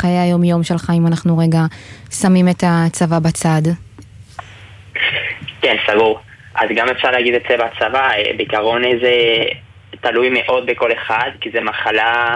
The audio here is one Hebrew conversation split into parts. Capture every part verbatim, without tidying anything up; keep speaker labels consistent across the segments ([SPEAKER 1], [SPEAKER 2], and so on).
[SPEAKER 1] בחיי היום יום שלך, אם אנחנו רגע שמים את הצבא בצד?
[SPEAKER 2] כן, סגור. אז גם אפשר להגיד את זה בצבא, בעיקרון זה תלוי מאוד בכל אחד, כי זה מחלה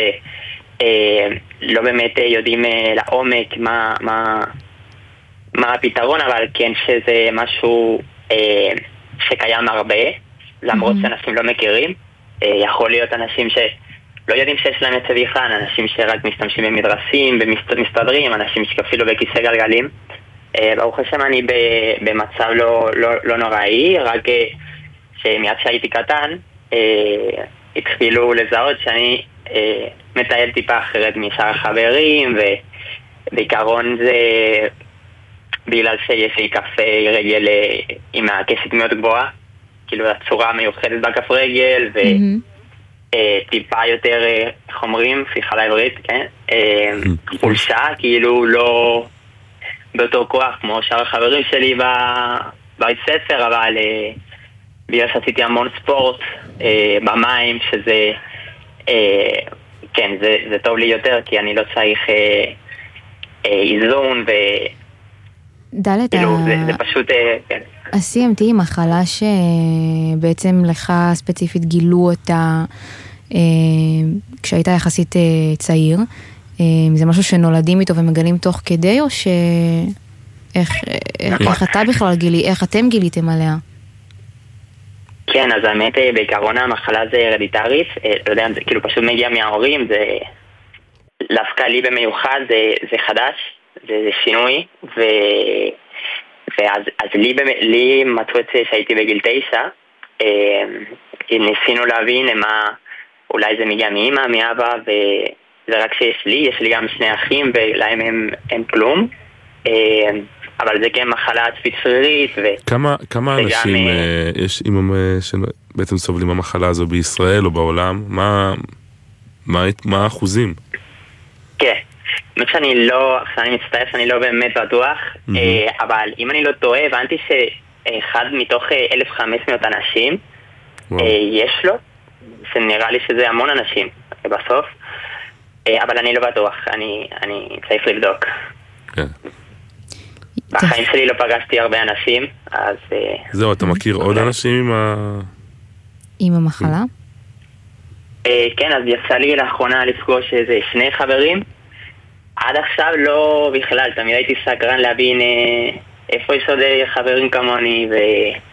[SPEAKER 2] שלא באמת יודעים לעומק מה, מה, מה הפתרון, אבל כן שזה משהו שקיים הרבה, למרות שאנשים לא מכירים. יכול להיות אנשים שלא יודעים שיש להם את זה בכלל, אנשים שרק משתמשים במדרסים, במסתדרים, אנשים שאפילו בכיסא גלגלים. ברוך השם אני במצב לא, לא, לא נוראי, רק שמיד שהייתי קטן התחילו לזהות שאני מטייל טיפה אחרת משאר החברים, ובעיקרון זה בגלל שיש לי כף רגל עם הקשת מאוד גבוהה, כאילו הצורה מיוחדת בכף רגל וטיפה יותר חומרים, סליחה לעברית, כן? חולשה, כאילו לא באותו כוח כמו שאר החברים שלי בבית ספר, אבל בגלל שעשיתי המון ספורט במים, שזה כן, זה, זה טוב לי יותר, כי אני לא צריך איזון ו...
[SPEAKER 1] דלת,
[SPEAKER 2] כאילו, זה, זה פשוט... כן.
[SPEAKER 1] ה-סי אם טי היא מחלה שבעצם לך ספציפית גילו אותה כשהיית יחסית צעיר. זה משהו שנולדים איתו ומגלים תוך כדי, או ש... איך, איך אתה בכלל גילי, איך אתם גיליתם עליה?
[SPEAKER 2] כן, אז האמת, בעיקרון המחלה זה הרדיטרית, לא יודע, זה כאילו פשוט מגיע מההורים, זה דווקא לי במיוחד, זה, זה חדש, זה, זה שינוי, ו... ואז אז לי, לי מצאו את זה שהייתי בגיל תשע, ניסינו להבין מה, אולי זה מגיע מאמא, מאבא, וזה רק שיש לי, יש לי גם שני אחים, ולהם הם, הם כלום, אבל זה כן מחלה עצבית שרירית. ו...
[SPEAKER 3] כמה, כמה
[SPEAKER 2] וגם,
[SPEAKER 3] אנשים uh, יש עם, שבעצם סובלים המחלה הזו בישראל או בעולם? מה, מה, מה האחוזים?
[SPEAKER 2] כן, באמת שאני לא, אני מצטער שאני לא באמת בטוח, mm-hmm. אבל אם אני לא טועה, הבנתי שאחד מתוך אלף וחמש מאות אנשים wow. יש לו, שנראה לי שזה המון אנשים בסוף, אבל אני לא בטוח, אני, אני צריך לבדוק. כן. Okay. בחיים שלי לא פגשתי הרבה אנשים, אז...
[SPEAKER 3] זהו, אתה מכיר עוד אנשים עם ה...
[SPEAKER 1] עם המחלה?
[SPEAKER 2] כן, אז יצא לי לאחרונה לפגוש איזה שני חברים. עד עכשיו לא בכלל, תמיד הייתי סקרן להבין איפה יש עוד חברים כמוני, ו...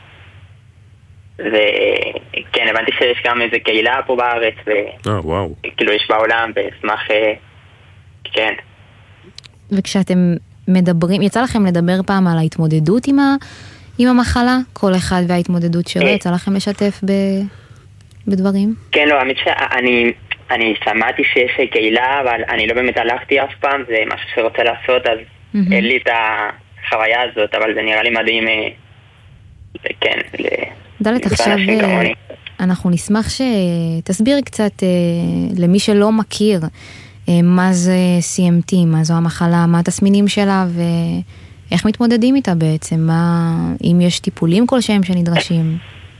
[SPEAKER 2] וכן, הבנתי שיש גם איזה קהילה פה בארץ, וכאילו יש בעולם, ואשמח... כן.
[SPEAKER 1] וכשאתם... מדברים, יצא לכם לדבר פעם על ההתמודדות עם, ה, עם המחלה? כל אחד וההתמודדות שלו, יצא לכם לשתף ב, בדברים?
[SPEAKER 2] כן, לא, האמת שאני אני שמעתי שיש קהילה, אבל אני לא באמת הלכתי אף פעם, זה משהו שרוצה לעשות, אז mm-hmm. אין לי את החוויה הזאת, אבל זה נראה לי מדהים, כן,
[SPEAKER 1] דלת, עכשיו אנחנו נשמח שתסביר קצת למי שלא מכיר, מה זה סי אם טי, מה זו המחלה, מה התסמינים שלה ואיך מתמודדים איתה בעצם, מה, אם יש טיפולים כלשהם שנדרשים?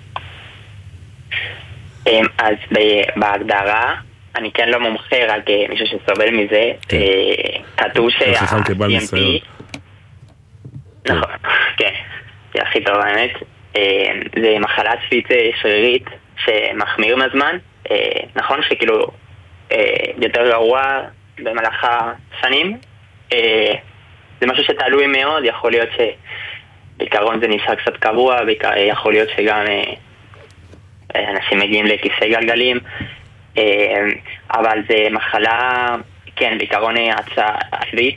[SPEAKER 2] אז בהגדרה, אני כן לא מומחה, רק מישהו שסובל מזה, כתוב שה-סי אם טי, נכון, כן, זה הכי טוב האמת, זה מחלה עצבית שרירית שמחמיר מהזמן, נכון שכאילו יותר גרוע במהלך השנים, זה משהו שתלוי מאוד, יכול להיות שבעיקרון זה נשאר קצת קבוע, יכול להיות שגם אנשים מגיעים לכיסא גלגלים, אבל זה מחלה, כן, בעיקרון עצבית,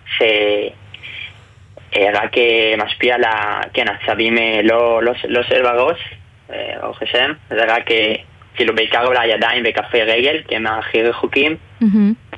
[SPEAKER 2] שרק משפיע על העצבים לא של בראש, ברוך השם, זה רק... כאילו בעיקר אולי ידיים וכפי רגל, כי הם הכי רחוקים. Mm-hmm. ו...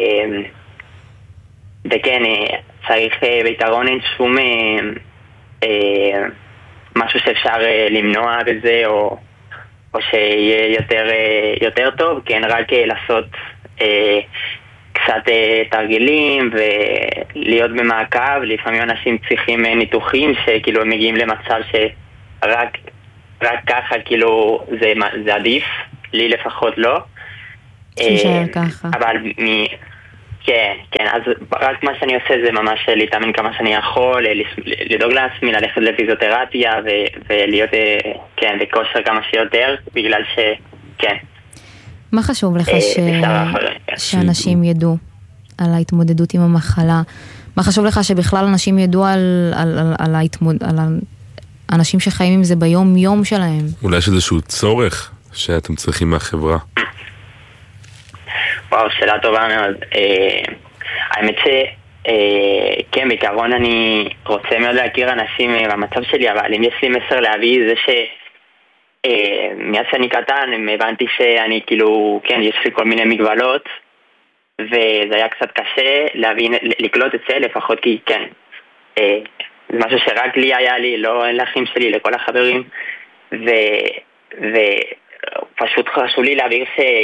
[SPEAKER 2] וכן, צריך ביתרון אין שום אה, משהו שאפשר למנוע בזה, או, או שיהיה יותר, יותר טוב, כן, רק לעשות אה, קצת אה, תרגילים ולהיות במעקב. לפעמים אנשים צריכים ניתוחים שכאילו הם מגיעים למצב שרק... רק ככה, כאילו, זה, זה עדיף, לי לפחות לא.
[SPEAKER 1] שישאר ככה.
[SPEAKER 2] אבל מ... כן, כן, אז רק מה שאני עושה זה ממש להתאמן כמה שאני יכול, לדאוג לעצמי, ללכת לפיזיותרפיה ולהיות, כן, בכושר כמה שיותר, בגלל ש... כן.
[SPEAKER 1] מה חשוב לך שאנשים ידעו על ההתמודדות עם המחלה? מה חשוב לך שבכלל אנשים ידעו על, על, על, על, ההתמוד... על האנשים שחיים עם זה ביום יום שלהם?
[SPEAKER 3] אולי יש איזשהו צורך שאתם צריכים מהחברה?
[SPEAKER 2] וואו, שאלה טובה מאוד. האמת שכן, בעיקרון אני רוצה מאוד להכיר אנשים במצב שלי, אבל אם יש לי מסר להביא זה ש... מאז שאני קטן הבנתי שאני כאילו, כן, יש לי כל מיני מגבלות וזה היה קצת קשה להבין, לקלוט את זה לפחות כי כן, זה משהו שרק לי היה לי, לא אין לאחים שלי, לכל החברים ופשוט חשוב לי להבהיר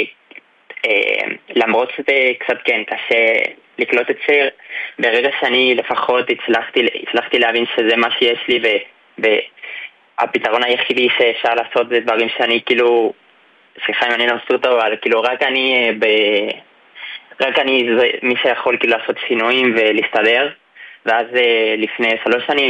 [SPEAKER 2] שלמרות שזה קצת כן קשה לקלוט את זה, ברגע שאני לפחות הצלחתי, הצלחתי להבין שזה מה שיש לי ו... הפתרון היחידי שאפשר לעשות זה דברים שאני כאילו, סליחה אם אני לא מסתיר טוב, אבל כאילו רק אני ב... רק אני זה מי שיכול כאילו לעשות שינויים ולהסתדר. ואז לפני שלוש שנים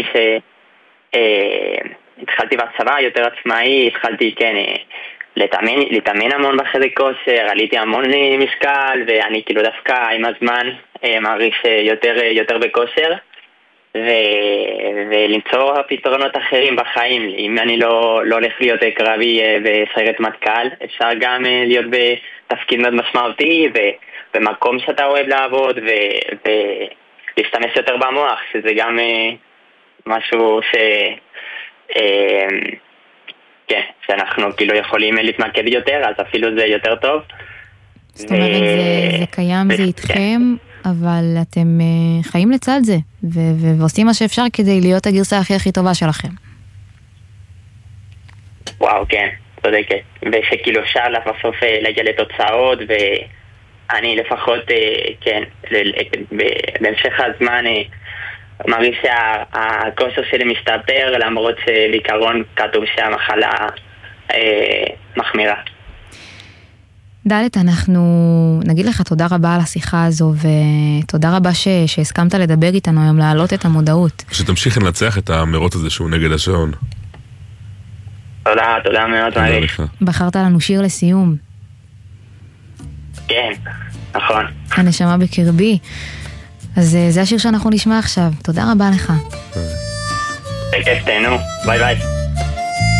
[SPEAKER 2] שהתחלתי בצבא יותר עצמאי, התחלתי כן להתאמן, להתאמן המון בחדר כושר, עליתי המון משקל ואני כאילו דווקא עם הזמן מעריך יותר, יותר בכושר. ו... ולמצוא פתרונות אחרים בחיים. אם אני לא, לא הולך להיות קרבי בסיירת מטכ"ל, אפשר גם להיות בתפקיד מאוד משמעותי ובמקום שאתה אוהב לעבוד ו... ולהשתמש יותר במוח, שזה גם משהו ש... כן, שאנחנו כאילו יכולים להתמקד יותר, אז אפילו זה יותר טוב.
[SPEAKER 1] זאת אומרת, ו... זה, זה קיים, זה איתכם, אבל אתם uh, חיים לצד זה, ו- ו- ועושים מה שאפשר כדי להיות הגרסה הכי הכי טובה שלכם.
[SPEAKER 2] וואו, כן, צודקת. ושכאילו אפשר בסוף להגיע לתוצאות, ואני לפחות, uh, כן, בהמשך הזמן uh, מרגיש שהכושר שלי משתפר, למרות שבעיקרון כתוב שהמחלה uh, מחמירה.
[SPEAKER 1] דלת, אנחנו נגיד לך תודה רבה על השיחה הזו, ותודה רבה ש... שהסכמת לדבר איתנו היום, להעלות את המודעות.
[SPEAKER 3] שתמשיך לנצח את המרוץ הזה שהוא נגד השעון.
[SPEAKER 2] תודה, תודה מאוד.
[SPEAKER 3] תודה לך.
[SPEAKER 1] בחרת לנו שיר לסיום.
[SPEAKER 2] כן, נכון.
[SPEAKER 1] הנשמה בקרבי. אז זה השיר שאנחנו נשמע עכשיו. תודה רבה לך.
[SPEAKER 2] בכיף, תהנו. ביי ביי.